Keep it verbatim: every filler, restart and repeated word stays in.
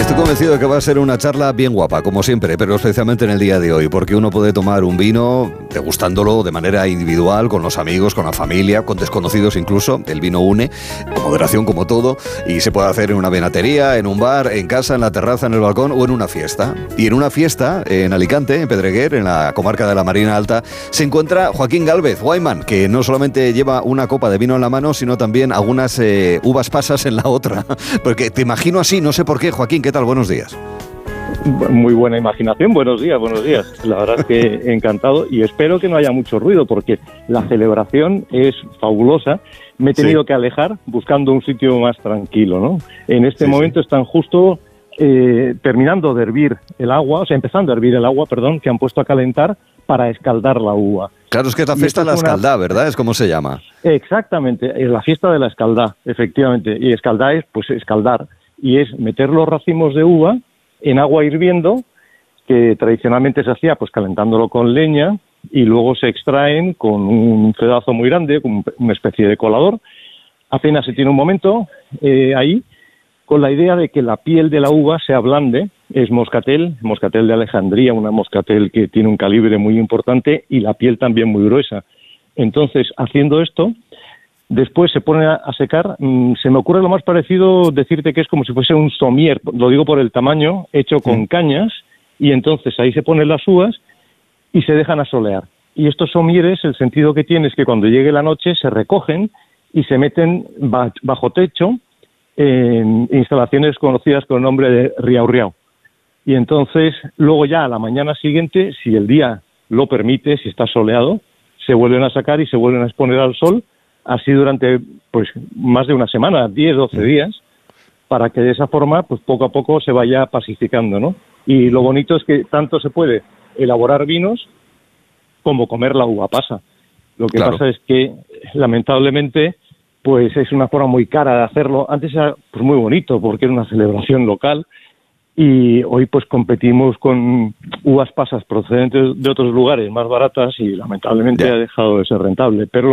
Estoy convencido de que va a ser una charla bien guapa, como siempre, pero especialmente en el día de hoy, porque uno puede tomar un vino degustándolo de manera individual, con los amigos, con la familia, con desconocidos incluso. El vino une, con moderación como todo, y se puede hacer en una vinatería, en un bar, en casa, en la terraza, en el balcón o en una fiesta. Y en una fiesta, en Alicante, en Pedreguer, en la comarca de la Marina Alta, se encuentra Joaquín Gálvez, Wayman, que no solamente lleva una copa de vino en la mano, sino también algunas eh, uvas pasas en la otra. Porque te imagino así, no sé por qué. Joaquín, ¿qué tal? Buenos días. Muy buena imaginación, buenos días, buenos días. La verdad es que encantado y espero que no haya mucho ruido porque la celebración es fabulosa. Me he tenido sí. que alejar buscando un sitio más tranquilo, ¿no? En este sí, momento sí. están justo eh, terminando de hervir el agua, o sea, empezando a hervir el agua, perdón, que han puesto a calentar para escaldar la uva. Claro, es que es la fiesta de la escaldá, una... ¿verdad? Es como se llama. Exactamente, es la fiesta de la escaldá, efectivamente. Y escaldá es, pues, escaldar. Y es meter los racimos de uva en agua hirviendo, que tradicionalmente se hacía pues calentándolo con leña, y luego se extraen con un pedazo muy grande, con una especie de colador. Apenas se tiene un momento eh, ahí, con la idea de que la piel de la uva se ablande. Es moscatel, moscatel de Alejandría, una moscatel que tiene un calibre muy importante y la piel también muy gruesa. Entonces, haciendo esto, después se pone a secar. Se me ocurre lo más parecido decirte que es como si fuese un somier, lo digo por el tamaño, hecho con sí. cañas, y entonces ahí se ponen las uvas y se dejan asolear. Y estos somieres, el sentido que tiene es que cuando llegue la noche se recogen y se meten bajo techo en instalaciones conocidas con el nombre de riau riau. Y entonces, luego ya a la mañana siguiente, si el día lo permite, si está soleado, se vuelven a sacar y se vuelven a exponer al sol, así durante pues más de una semana, diez, doce días, para que de esa forma pues poco a poco se vaya pacificando, ¿no? Y lo bonito es que tanto se puede elaborar vinos como comer la uva pasa. Lo que claro. pasa es que, lamentablemente, pues es una forma muy cara de hacerlo. Antes era pues muy bonito porque era una celebración local y hoy pues competimos con uvas pasas procedentes de otros lugares más baratas y lamentablemente yeah. ha dejado de ser rentable. Pero